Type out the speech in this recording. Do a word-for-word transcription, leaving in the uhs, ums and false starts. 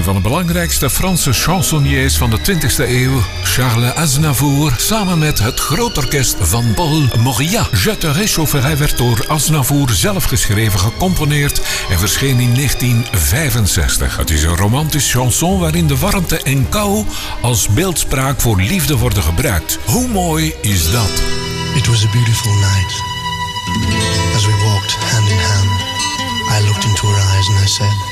Een van de belangrijkste Franse chansonniers van de twintigste eeuw, Charles Aznavour, samen met het grootorkest van Paul Moria. Je te réchaufferai werd door Aznavour zelf geschreven, gecomponeerd en verscheen in negentien vijfenzestig. Het is een romantisch chanson waarin de warmte en kou als beeldspraak voor liefde worden gebruikt. Hoe mooi is dat? It was a beautiful night. As we walked hand in hand, I looked into her eyes and I said,